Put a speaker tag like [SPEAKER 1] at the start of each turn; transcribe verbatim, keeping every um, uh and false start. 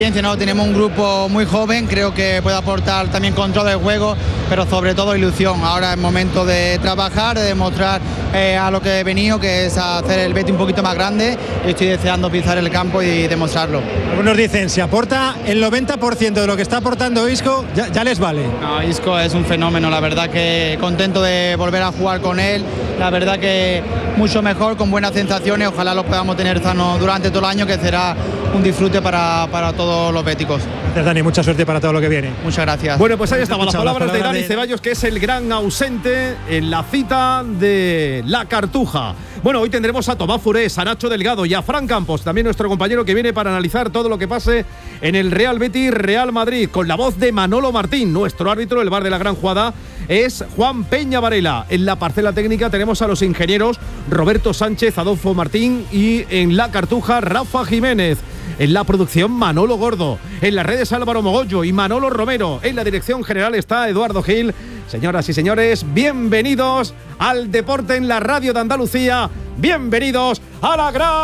[SPEAKER 1] ¿no? Tenemos un grupo muy joven, creo que puede aportar también control del juego, pero sobre todo ilusión. Ahora es momento de trabajar, de demostrar eh, a lo que he venido, que es hacer el Betis un poquito más grande, y estoy deseando pisar el campo y demostrarlo.
[SPEAKER 2] Algunos dicen, si aporta el noventa por ciento de lo que está aportando Isco, ya, ya les vale.
[SPEAKER 1] No, Isco es un fenómeno, la verdad que contento de volver a jugar con él, la verdad que mucho mejor, con buenas sensaciones, ojalá lo podamos tener sano durante todo el año, que será un disfrute para, para todos los béticos.
[SPEAKER 2] Gracias, Dani, mucha suerte para todo lo que viene.
[SPEAKER 1] Muchas gracias.
[SPEAKER 3] Bueno, pues ahí estaban las palabras
[SPEAKER 2] la
[SPEAKER 3] de
[SPEAKER 2] palabra
[SPEAKER 3] Dani
[SPEAKER 2] de...
[SPEAKER 3] Ceballos, que es el gran ausente en la cita de la Cartuja. Bueno, hoy tendremos a Tomás Furés, a Nacho Delgado y a Fran Campos, también nuestro compañero que viene para analizar todo lo que pase en el Real Betis Real Madrid, con la voz de Manolo Martín, nuestro árbitro. El bar de la gran jugada es Juan Peña Varela. En la parcela técnica tenemos a los ingenieros Roberto Sánchez, Adolfo Martín, y en la Cartuja Rafa Jiménez. En la producción Manolo Gordo, en las redes Álvaro Mogollo y Manolo Romero, en la dirección general está Eduardo Gil. Señoras y señores, bienvenidos al deporte en la radio de Andalucía, bienvenidos a la gran